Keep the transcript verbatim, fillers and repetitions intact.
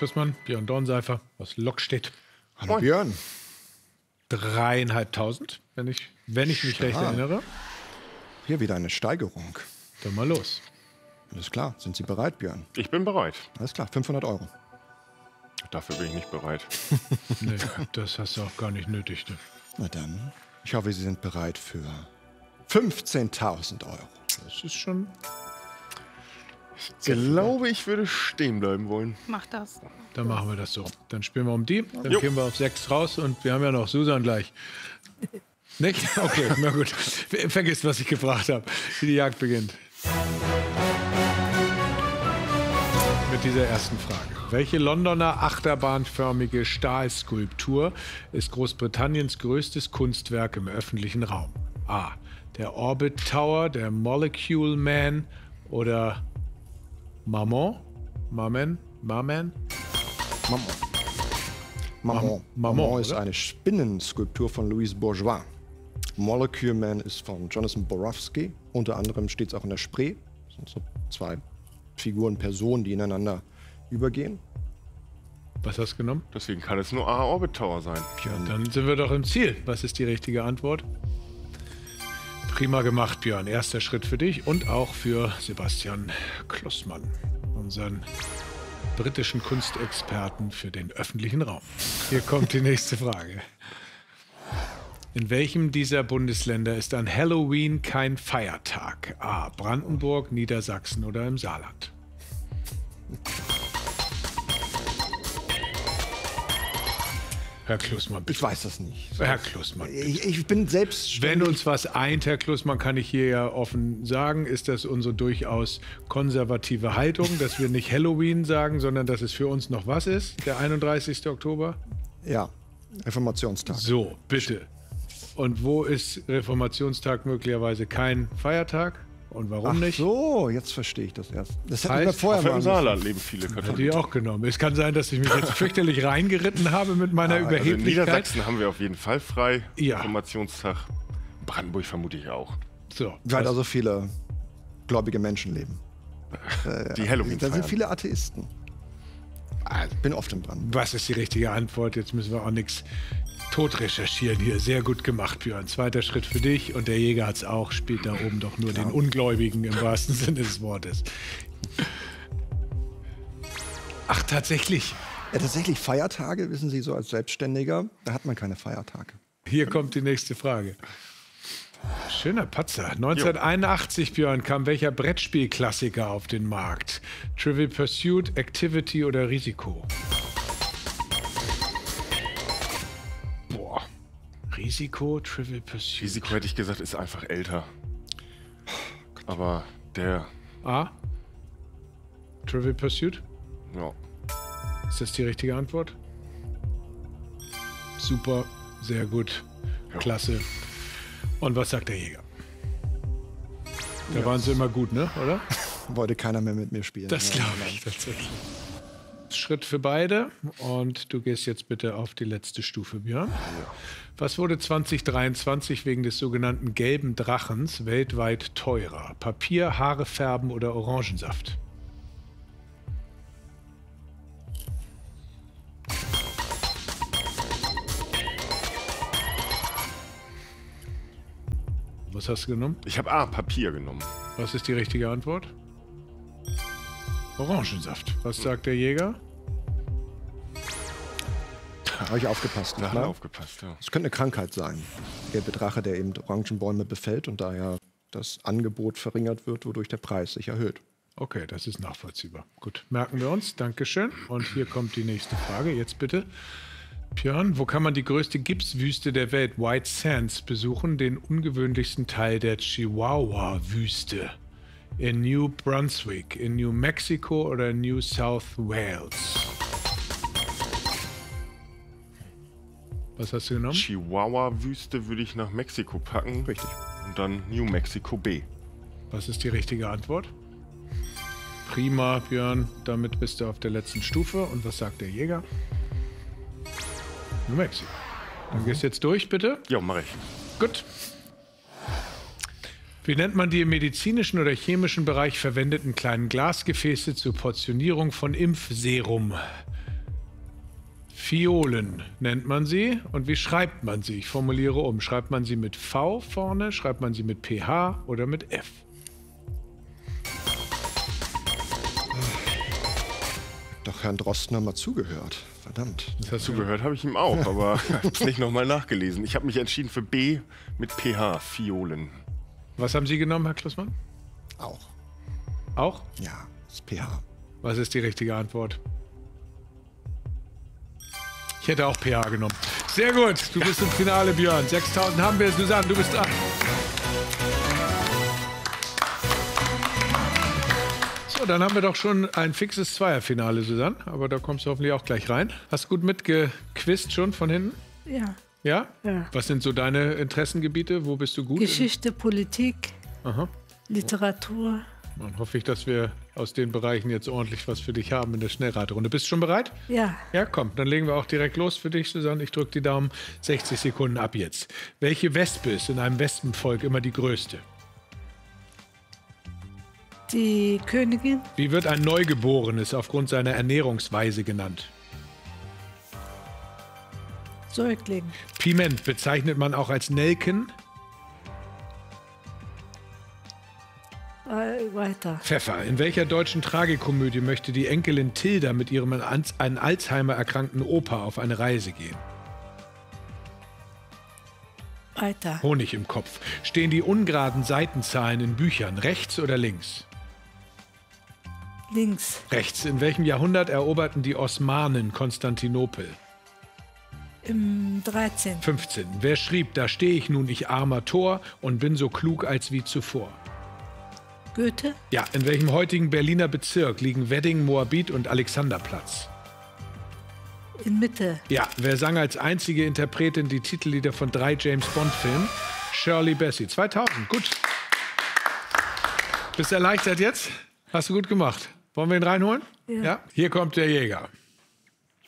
Klussmann, Björn Dornseifer aus Lockstedt. Hallo Björn. Dreieinhalbtausend, wenn ich, wenn ich mich recht erinnere. Hier wieder eine Steigerung. Dann mal los. Alles klar. Sind Sie bereit, Björn? Ich bin bereit. Alles klar, fünfhundert Euro. Dafür bin ich nicht bereit. Nee, das hast du auch gar nicht nötig. Ne? Na dann, ich hoffe, Sie sind bereit für fünfzehntausend Euro. Das ist schon... Ich glaube, ich würde stehen bleiben wollen. Mach das. Dann machen wir das so. Dann spielen wir um die, dann Jo. gehen wir auf sechs raus und wir haben ja noch Susan gleich. Nicht? Okay, na gut. Vergiss, was ich gefragt habe. Wie die Jagd beginnt. Mit dieser ersten Frage. Welche Londoner achterbahnförmige Stahlskulptur ist Großbritanniens größtes Kunstwerk im öffentlichen Raum? A. Der Orbit Tower, der Molecule Man oder Maman? Maman? Maman? Maman. Maman. Mam- Maman, Maman ist oder? eine Spinnenskulptur von Louise Bourgeois. Molecule Man ist von Jonathan Borowski. Unter anderem steht es auch in der Spree. Das sind so zwei Figuren, Personen, die ineinander übergehen. Was hast du genommen? Deswegen kann es nur A Orbit Tower sein. Björn, Dann sind wir doch im Ziel. Was ist die richtige Antwort? Prima gemacht, Björn. Erster Schritt für dich und auch für Sebastian Klussmann, unseren britischen Kunstexperten für den öffentlichen Raum. Hier kommt die nächste Frage. In welchem dieser Bundesländer ist an Halloween kein Feiertag? A. Brandenburg, Niedersachsen oder im Saarland? Herr Klussmann, ich weiß das nicht. Herr Klussmann, Ich, ich bin selbst... wenn uns was eint, Herr Klussmann, kann ich hier ja offen sagen, ist das unsere durchaus konservative Haltung, dass wir nicht Halloween sagen, sondern dass es für uns noch was ist, der einunddreißigste Oktober. Ja, Reformationstag. So, bitte. Und wo ist Reformationstag möglicherweise kein Feiertag? Und warum Ach nicht? so, jetzt verstehe ich das erst. Das hätten Heißt, wir vorher Auch mal im müssen. Saarland leben viele Hätte ich Katholiken. auch genommen. Es kann sein, dass ich mich jetzt fürchterlich reingeritten habe mit meiner Also in Überheblichkeit. Niedersachsen haben wir auf jeden Fall frei. Ja. Reformationstag. Brandenburg vermute ich auch. So, Weil was- also viele gläubige Menschen leben. Die Halloween Da sind feiern. viele Atheisten. Ich bin oft in Brandenburg. Was ist die richtige Antwort? Jetzt müssen wir auch nichts tot recherchieren hier. Sehr gut gemacht, Björn. Zweiter Schritt für dich. Und der Jäger hat es auch. Spielt da oben doch nur den Ungläubigen im wahrsten Sinne des Wortes. Ach, tatsächlich. Ja, tatsächlich Feiertage, wissen Sie, so als Selbstständiger, da hat man keine Feiertage. Hier kommt die nächste Frage. Schöner Patzer. neunzehnhunderteinundachtzig, Björn, kam welcher Brettspielklassiker auf den Markt? Trivial Pursuit, Activity oder Risiko? Boah. Risiko, Trivial Pursuit. Risiko hätte ich gesagt, ist einfach älter. Aber der, A. Trivial Pursuit. ja. Ist das die richtige Antwort? Super, sehr gut, Ja. klasse. Und was sagt der Jäger? Da waren sie immer gut, ne? Oder? Wollte keiner mehr mit mir spielen. Das Ja, glaube ich tatsächlich. Schritt für beide. Und du gehst jetzt bitte auf die letzte Stufe, Björn. Was wurde zwanzig dreiundzwanzig wegen des sogenannten gelben Drachens weltweit teurer? Papier, Haare färben oder Orangensaft? Was hast du genommen? Ich habe A, Papier genommen. Was ist die richtige Antwort? Orangensaft. Was sagt der Jäger? Habe ich aufgepasst. Da Nicht haben wir wahr? aufgepasst, ja. Es könnte eine Krankheit sein. Der gelbe Drache, der eben Orangenbäume befällt und daher das Angebot verringert wird, wodurch der Preis sich erhöht. Okay, das ist nachvollziehbar. Gut, merken wir uns. Dankeschön. Und hier kommt die nächste Frage. Jetzt bitte. Björn, wo kann man die größte Gipswüste der Welt, White Sands, besuchen? Den ungewöhnlichsten Teil der Chihuahua-Wüste. In New Brunswick, in New Mexico oder in New South Wales? Was hast du genommen? Chihuahua-Wüste würde ich nach Mexiko packen. Richtig. Und dann New Mexico B. Was ist die richtige Antwort? Prima, Björn. Damit bist du auf der letzten Stufe. Und was sagt der Jäger? New Mexico. Dann gehst du jetzt durch, bitte. Ja, mache ich. Gut. Wie nennt man die im medizinischen oder chemischen Bereich verwendeten kleinen Glasgefäße zur Portionierung von Impfserum? Phiolen nennt man sie. Und wie schreibt man sie? Ich formuliere um. Schreibt man sie mit V vorne, schreibt man sie mit P H oder mit F? Doch Herrn Drostner mal zugehört. Verdammt. Das hast du gehört, habe ich ihm auch, aber ich habe es nicht nochmal nachgelesen. Ich habe mich entschieden für B mit P H, Phiolen. Was haben Sie genommen, Herr Klussmann? Auch. Auch? Ja, das P H. Was ist die richtige Antwort? Ich hätte auch P H genommen. Sehr gut, du bist im Finale, Björn. sechstausend haben wir. Susanne, du bist dran. So, dann haben wir doch schon ein fixes Zweierfinale, Susanne. Aber da kommst du hoffentlich auch gleich rein. Hast du gut mitgequizt schon von hinten? Ja. Ja? Ja. Was sind so deine Interessengebiete? Wo bist du gut? Geschichte, Politik, Aha. Literatur. Dann hoffe ich, dass wir aus den Bereichen jetzt ordentlich was für dich haben in der Schnellraterunde. Bist du schon bereit? Ja. Ja, komm, dann legen wir auch direkt los für dich, Susanne. Ich drücke die Daumen. sechzig Sekunden ab jetzt. Welche Wespe ist in einem Wespenvolk immer die größte? Die Königin, Wie wird ein Neugeborenes aufgrund seiner Ernährungsweise genannt? Säugling, Piment bezeichnet man auch als Nelken. äh, weiter. Pfeffer. In welcher deutschen Tragikomödie möchte die Enkelin Tilda mit ihrem an an Alzheimer erkrankten Opa auf eine Reise gehen? Weiter. Honig im Kopf. Stehen die ungeraden Seitenzahlen in Büchern rechts oder links? Links, Rechts. In welchem Jahrhundert eroberten die Osmanen Konstantinopel? im dreizehn. fünfzehn. Wer schrieb, da stehe ich nun, ich armer Tor, und bin so klug als wie zuvor? Goethe, Ja, in welchem heutigen Berliner Bezirk liegen Wedding, Moabit und Alexanderplatz? in Mitte. Ja, wer sang als einzige Interpretin die Titellieder von drei James-Bond-Filmen? Shirley Bassey. zweitausend, gut. Bist du erleichtert jetzt? Hast du gut gemacht. Wollen wir ihn reinholen? Ja. Hier kommt der Jäger.